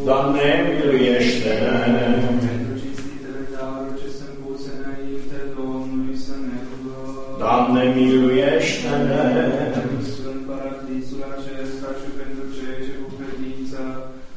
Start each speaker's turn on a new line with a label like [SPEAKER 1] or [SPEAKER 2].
[SPEAKER 1] Doamne, miluiește-ne!
[SPEAKER 2] Pentru cinstitele daruri ce se puse înainte Domnului să ne rugăm.
[SPEAKER 1] Doamne, miluiește-ne!
[SPEAKER 2] Pentru Sfânt Paraclisul acesta și pentru cei ce